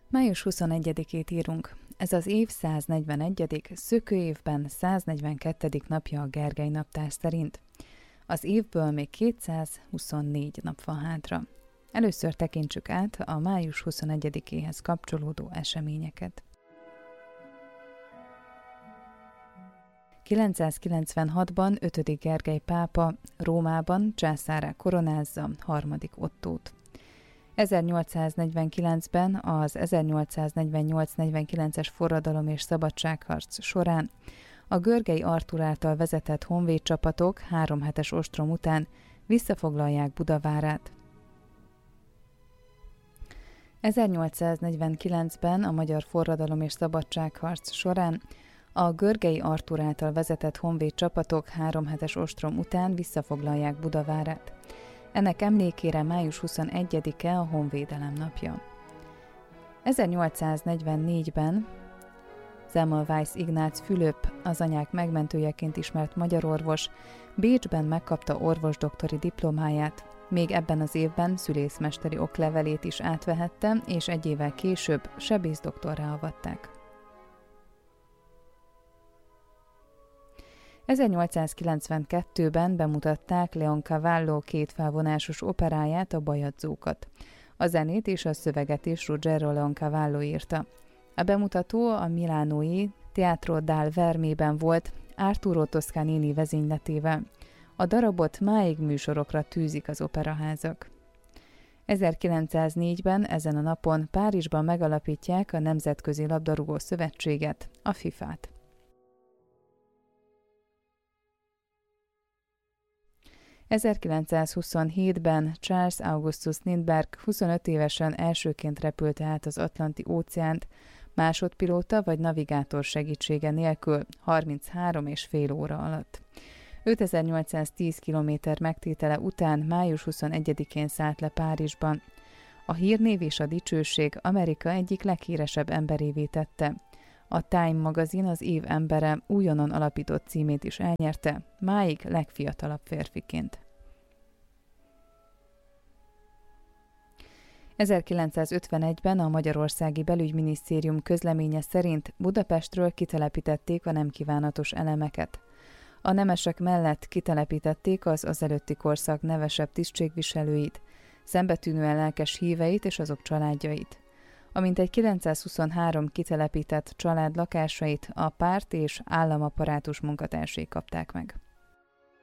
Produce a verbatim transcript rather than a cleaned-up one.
május huszonegyedikét írunk. Ez az év száznegyvenegyedik szökőévben száznegyvenkettedik napja a Gergely naptár szerint. Az évből még kétszázhuszonnégy nap van hátra. Először tekintsük át a május huszonegyedikéhez kapcsolódó eseményeket. kilencszázkilencvenhatban ötödik Gergely pápa Rómában császárrá koronázza harmadik Ottót. ezernyolcszáznegyvenkilencben az ezernyolcszáznegyvennyolc negyvenkilences forradalom és szabadságharc során a Görgei Artúr által vezetett honvédcsapatok három hetes ostrom után visszafoglalják Budavárát. ezernyolcszáznegyvenkilencben a magyar forradalom és szabadságharc során a Görgei Artúr által vezetett honvédcsapatok három hetes ostrom után visszafoglalják Budavárát. Ennek emlékére május huszonegyedike a Honvédelem napja. ezernyolcszáznegyvennégyben Semmelweis Ignác Fülöp, az anyák megmentőjeként ismert magyar orvos, Bécsben megkapta orvosdoktori diplomáját, még ebben az évben szülészmesteri oklevelét is átvehette, és egy évvel később sebészdoktorrá avatták. ezernyolcszázkilencvenkettőben bemutatták Leon Cavallo kétfelvonásos operáját, a Bajadzókat. A zenét és a szöveget is Ruggero Leoncavallo írta. A bemutató a milánói Teatro dal Vermében volt, Arturo Toscanini vezényletével. A darabot máig műsorokra tűzik az operaházak. ezerkilencszáznégyben ezen a napon Párizsban megalapítják a Nemzetközi Labdarúgó Szövetséget, a fifát. ezerkilencszázhuszonhétben Charles Augustus Lindbergh huszonöt évesen elsőként repülte át az Atlanti-óceánt, másodpilóta vagy navigátor segítsége nélkül harminchárom és fél óra alatt. ötezer-nyolcszáztíz kilométer megtétele után május huszonegyedikén szállt le Párizsban. A hírnév és a dicsőség Amerika egyik leghíresebb emberévé tette. A Time magazin az év embere újonnan alapított címét is elnyerte, máig legfiatalabb férfiként. ezerkilencszázötvenegyben a Magyarországi Belügyminisztérium közleménye szerint Budapestről kitelepítették a nem kívánatos elemeket. A nemesek mellett kitelepítették az az előtti korszak nevesebb tisztségviselőit, szembetűnően lelkes híveit és azok családjait. A mintegy kilencszázhuszonhárom kitelepített család lakásait a párt és államaparátus munkatársai kapták meg.